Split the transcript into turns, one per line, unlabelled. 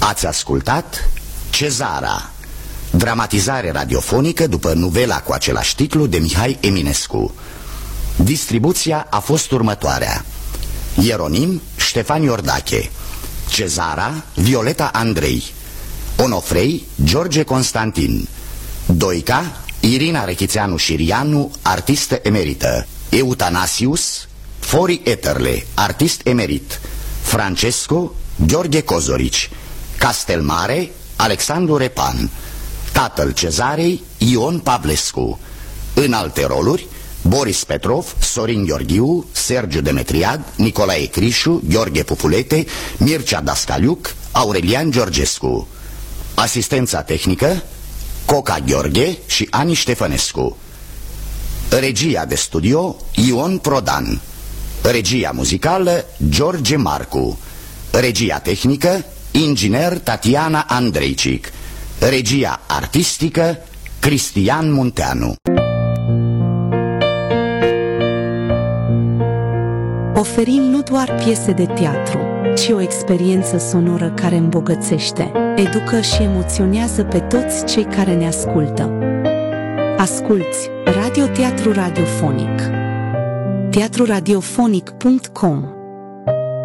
Ați ascultat Cezara, dramatizare radiofonică după novela cu același titlu de Mihai Eminescu. Distribuția a fost următoarea: Ieronim Ștefan Iordache, Cezara Violeta Andrei, Onofrei George Constantin, Doica Irina Rechițeanu-Șirianu, artistă emerită, Eutanasius Fori Eterle, artist emerit, Francesco Gheorghe Cozorici, Castelmare Alexandru Repan, tatăl Cezarei Ion Pavlescu. În alte roluri: Boris Petrov, Sorin Gheorghiu, Sergiu Demetriad, Nicolae Crișu, Gheorghe Pupulete, Mircea Dascaliuc, Aurelian Georgescu. Asistența tehnică Coca Gheorghe și Ani Ștefănescu. Regia de studio Ion Prodan. Regia muzicală George Marcu. Regia tehnică inginer Tatiana Andreicic. Regia artistică Cristian Munteanu.
Oferim nu doar piese de teatru, ci o experiență sonoră care îmbogățește, educă și emoționează pe toți cei care ne ascultă. Asculți Radio Teatru Radiofonic. teatruradiofonic.com